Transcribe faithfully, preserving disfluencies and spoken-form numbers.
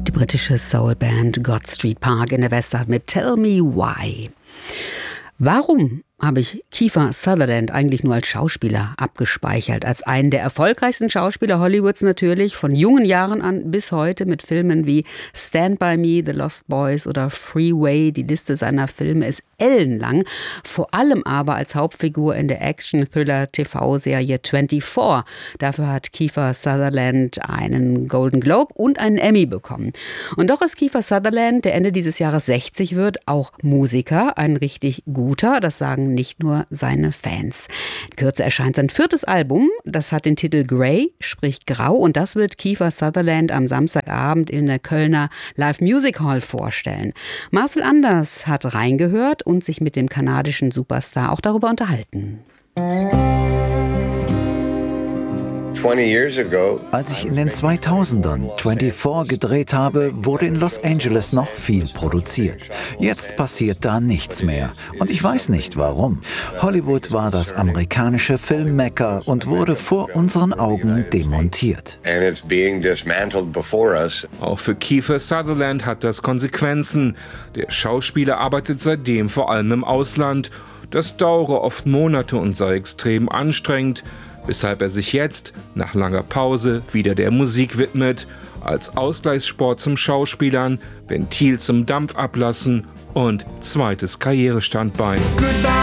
Die britische Soulband God Street Park in der Westart mit Tell Me Why. Warum habe ich Kiefer Sutherland eigentlich nur als Schauspieler abgespeichert? Als einen der erfolgreichsten Schauspieler Hollywoods natürlich, von jungen Jahren an bis heute mit Filmen wie Stand By Me, The Lost Boys oder Freeway. Die Liste seiner Filme ist ellenlang. Vor allem aber als Hauptfigur in der Action-Thriller-T V-Serie vierundzwanzig. Dafür hat Kiefer Sutherland einen Golden Globe und einen Emmy bekommen. Und doch ist Kiefer Sutherland, der Ende dieses Jahres sechzig wird, auch Musiker, ein richtig guter, das sagen nicht nur seine Fans. In Kürze erscheint sein viertes Album, das hat den Titel Grey, sprich Grau, und das wird Kiefer Sutherland am Samstagabend in der Kölner Live Music Hall vorstellen. Marcel Anders hat reingehört und sich mit dem kanadischen Superstar auch darüber unterhalten. Als ich in den zweitausendern vierundzwanzig gedreht habe, wurde in Los Angeles noch viel produziert. Jetzt passiert da nichts mehr. Und ich weiß nicht warum. Hollywood war das amerikanische Filmmekka und wurde vor unseren Augen demontiert. Auch für Kiefer Sutherland hat das Konsequenzen. Der Schauspieler arbeitet seitdem vor allem im Ausland. Das dauere oft Monate und sei extrem anstrengend, weshalb er sich jetzt, nach langer Pause, wieder der Musik widmet, als Ausgleichssport zum Schauspielern, Ventil zum Dampf ablassen und zweites Karrierestandbein. Goodbye.